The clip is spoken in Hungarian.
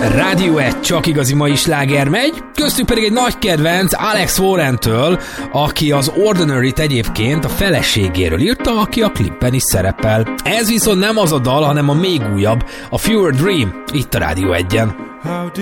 Rádió 1, csak igazi mai sláger megy, köztük pedig egy nagy kedvenc Alex Warrentől, aki az Ordinary-t egyébként a feleségéről írta, aki a klipben is szerepel. Ez viszont nem az a dal, hanem a még újabb, a Fever Dream, itt a Rádió 1-en.